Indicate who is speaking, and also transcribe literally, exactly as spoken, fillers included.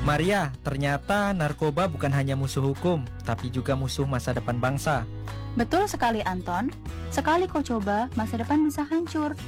Speaker 1: Maria, ternyata narkoba bukan hanya musuh hukum, tapi juga musuh masa depan bangsa.
Speaker 2: Betul sekali Anton, sekali kau coba, masa depan bisa hancur.